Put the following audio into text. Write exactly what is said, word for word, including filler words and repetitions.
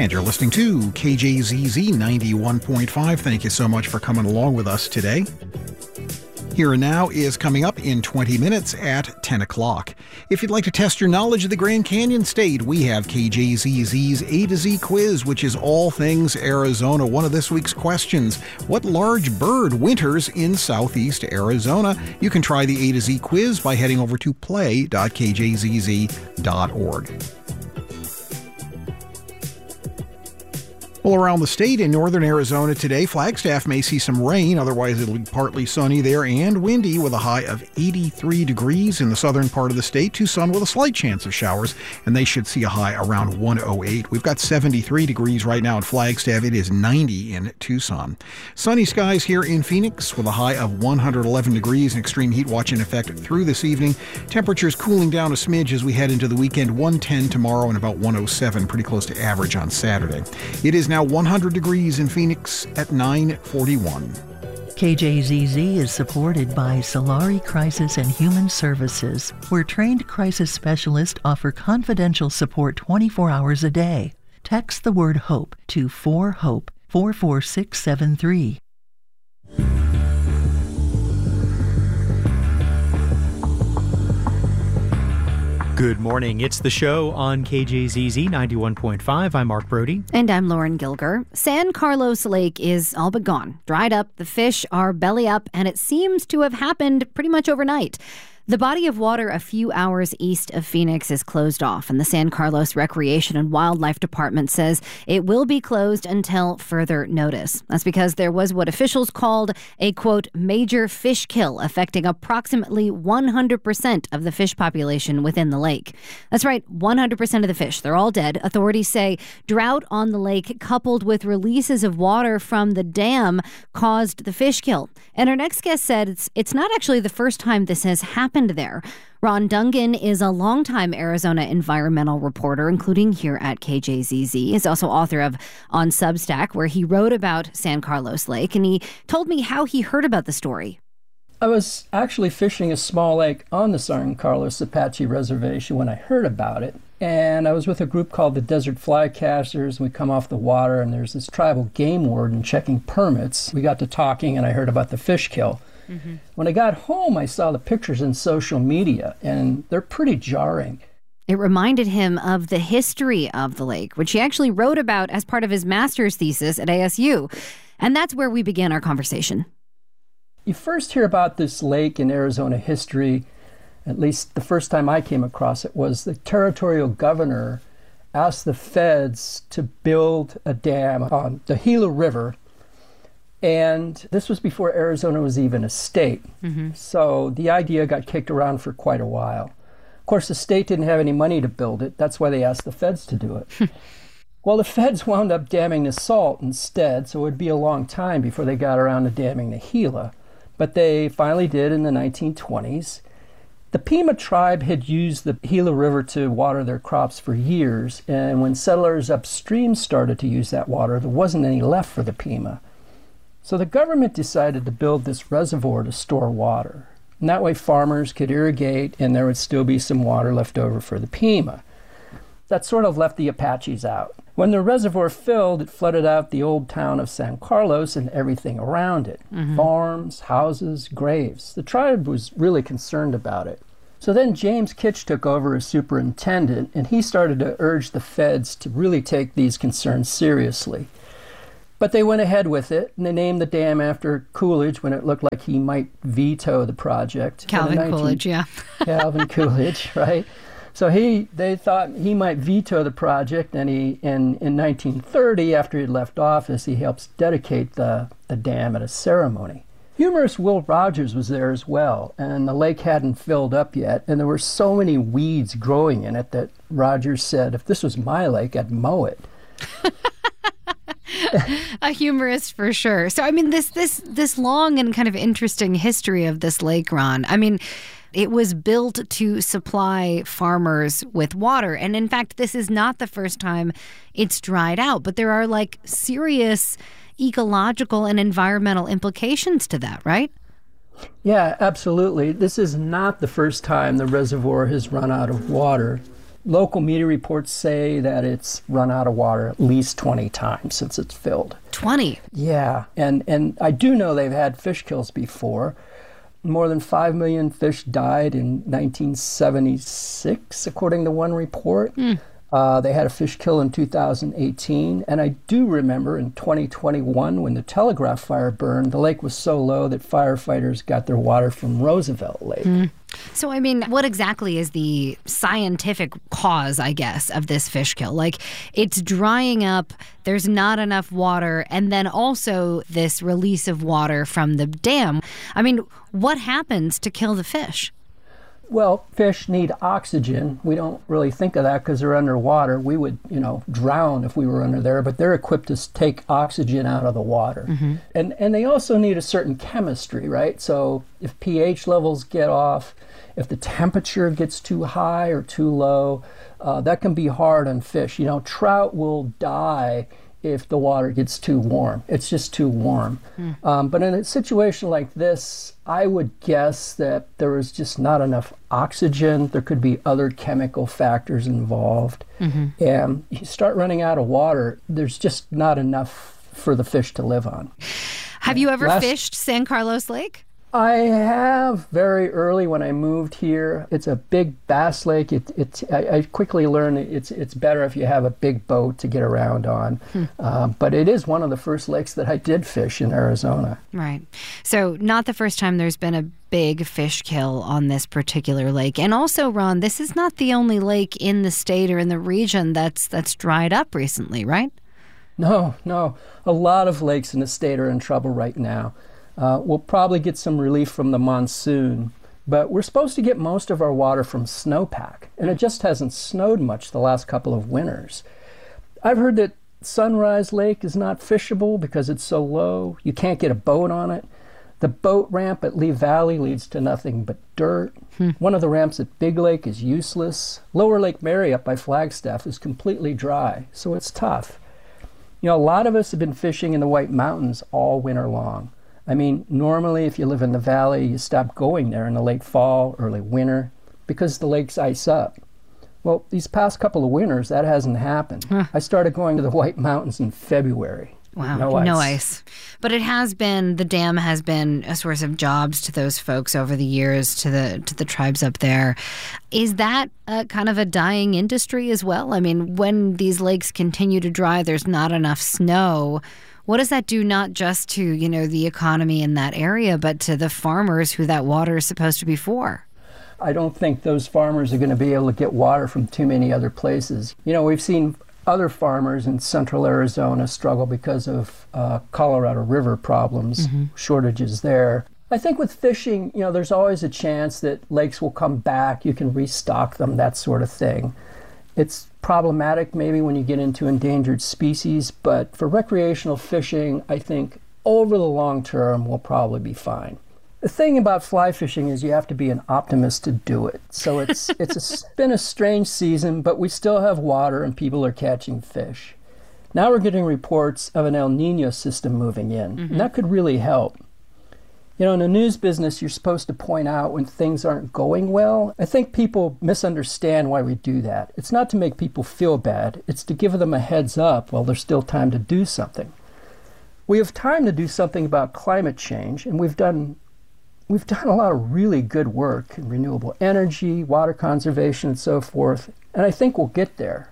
And you're listening to K J Z Z ninety-one point five. Thank you so much for coming along with us today. Here and Now is coming up in twenty minutes at ten o'clock. If you'd like to test your knowledge of the Grand Canyon State, we have K J Z Z's A to Z quiz, which is all things Arizona. One of this week's questions: what large bird winters in southeast Arizona? You can try the A to Z quiz by heading over to play dot k j z z dot org. Well, around the state in northern Arizona today, Flagstaff may see some rain. Otherwise, it'll be partly sunny there and windy with a high of eighty-three degrees in the southern part of the state. Tucson with a slight chance of showers, and they should see a high around one oh eight. We've got seventy-three degrees right now in Flagstaff. It is ninety in Tucson. Sunny skies here in Phoenix with a high of one hundred eleven degrees and extreme heat watch in effect through this evening. Temperatures cooling down a smidge as we head into the weekend. one ten tomorrow and about one oh seven, pretty close to average on Saturday. It is now one hundred degrees in Phoenix at nine forty-one. K J Z Z is supported by Solari Crisis and Human Services, where trained crisis specialists offer confidential support twenty-four hours a day. Text the word HOPE to four HOPE four four six seven three. Good morning. It's the show on K J Z Z ninety-one point five. I'm Mark Brody. And I'm Lauren Gilger. San Carlos Lake is all but gone. Dried up, the fish are belly up, and it seems to have happened pretty much overnight. The body of water a few hours east of Phoenix is closed off, and the San Carlos Recreation and Wildlife Department says it will be closed until further notice. That's because there was what officials called a, quote, major fish kill affecting approximately one hundred percent of the fish population within the lake. That's right, one hundred percent of the fish. They're all dead. Authorities say drought on the lake coupled with releases of water from the dam caused the fish kill. And our next guest said it's, it's not actually the first time this has happened there. Ron Dungan is a longtime Arizona environmental reporter, including here at K J Z Z. He's also author of On Substack, where he wrote about San Carlos Lake, and he told me how he heard about the story. I was actually fishing a small lake on the San Carlos Apache Reservation when I heard about it. And I was with a group called the Desert Flycasters. We come off the water, and there's this tribal game warden checking permits. We got to talking, and I heard about the fish kill. Mm-hmm. When I got home, I saw the pictures in social media, and they're pretty jarring. It reminded him of the history of the lake, which he actually wrote about as part of his master's thesis at A S U. And that's where we began our conversation. You first hear about this lake in Arizona history, at least the first time I came across it, was the territorial governor asked the feds to build a dam on the Gila River. And this was before Arizona was even a state. Mm-hmm. So the idea got kicked around for quite a while. Of course, the state didn't have any money to build it. That's why they asked the feds to do it. Well, the feds wound up damming the Salt instead, so it would be a long time before they got around to damming the Gila. But they finally did in the nineteen twenties. The Pima tribe had used the Gila River to water their crops for years, and when settlers upstream started to use that water, there wasn't any left for the Pima. So the government decided to build this reservoir to store water. And that way farmers could irrigate and there would still be some water left over for the Pima. That sort of left the Apaches out. When the reservoir filled, it flooded out the old town of San Carlos and everything around it. Mm-hmm. Farms, houses, graves. The tribe was really concerned about it. So then James Kitch took over as superintendent, and he started to urge the feds to really take these concerns seriously. But they went ahead with it, and they named the dam after Coolidge when it looked like he might veto the project. Calvin nineteen Coolidge, yeah. Calvin Coolidge, right? So he, they thought he might veto the project, and he, in, in nineteen thirty, after he left office, he helps dedicate the, the dam at a ceremony. Humorist Will Rogers was there as well, and the lake hadn't filled up yet, and there were so many weeds growing in it that Rogers said, if this was my lake, I'd mow it. A humorist for sure. So, I mean, this this this long and kind of interesting history of this lake, Ron. I mean, it was built to supply farmers with water. And in fact, this is not the first time it's dried out, but there are like serious ecological and environmental implications to that, right? Yeah, absolutely. This is not the first time the reservoir has run out of water. local media reports say that it's run out of water at least twenty times since it's filled. twenty? Yeah, and, and I do know they've had fish kills before. More than five million fish died in nineteen seventy-six, according to one report. Mm. Uh, they had a fish kill in two thousand eighteen. And I do remember in twenty twenty-one, when the Telegraph fire burned, the lake was so low that firefighters got their water from Roosevelt Lake. Mm. So, I mean, what exactly is the scientific cause, I guess, of this fish kill? Like, it's drying up, there's not enough water, and then also this release of water from the dam. I mean, what happens to kill the fish? Well, fish need oxygen. We don't really think of that because they're underwater. We would, you know, drown if we were under there, but they're equipped to take oxygen out of the water. Mm-hmm. And and they also need a certain chemistry, right? So if pH levels get off, if the temperature gets too high or too low, uh, that can be hard on fish. You know, trout will die if the water gets too warm. It's just too warm. Mm. Um, but in a situation like this, I would guess that there is just not enough oxygen. There could be other chemical factors involved. Mm-hmm. And you start running out of water, there's just not enough for the fish to live on. Have you ever Last, fished San Carlos Lake? I have very early when I moved here. It's a big bass lake. It, it, I, I quickly learned it's it's better if you have a big boat to get around on. Hmm. Uh, but it is one of the first lakes that I did fish in Arizona. Right. So not the first time there's been a big fish kill on this particular lake. And also, Ron, this is not the only lake in the state or in the region that's that's dried up recently, right? No, no. A lot of lakes in the state are in trouble right now. Uh, we'll probably get some relief from the monsoon, but we're supposed to get most of our water from snowpack, and it just hasn't snowed much the last couple of winters. I've heard that Sunrise Lake is not fishable because it's so low. You can't get a boat on it. The boat ramp at Lee Valley leads to nothing but dirt. Hmm. One of the ramps at Big Lake is useless. Lower Lake Mary up by Flagstaff is completely dry, so it's tough. You know, a lot of us have been fishing in the White Mountains all winter long. I mean, normally if you live in the valley, you stop going there in the late fall, early winter, because the lakes ice up. Well, these past couple of winters, that hasn't happened. Huh. I started going to the White Mountains in February. Wow, no ice. no ice. But it has been, the dam has been a source of jobs to those folks over the years, to the to the tribes up there. Is that a, kind of a dying industry as well? I mean, when these lakes continue to dry, there's not enough snow. What does that do not just to, you know, the economy in that area, but to the farmers who that water is supposed to be for? I don't think those farmers are going to be able to get water from too many other places. You know, we've seen other farmers in central Arizona struggle because of uh, Colorado River problems, mm-hmm. shortages there. I think with fishing, you know, there's always a chance that lakes will come back, you can restock them, that sort of thing. It's problematic maybe when you get into endangered species, but for recreational fishing, I think over the long term we'll probably be fine. The thing about fly fishing is you have to be an optimist to do it. So it's it's a, been a strange season, but we still have water and people are catching fish. Now we're getting reports of an El Nino system moving in, mm-hmm. and that could really help. You know, in the news business, you're supposed to point out when things aren't going well. I think people misunderstand why we do that. It's not to make people feel bad. It's to give them a heads up while there's still time to do something. We have time to do something about climate change, and we've done we've done a lot of really good work in renewable energy, water conservation, and so forth. And I think we'll get there.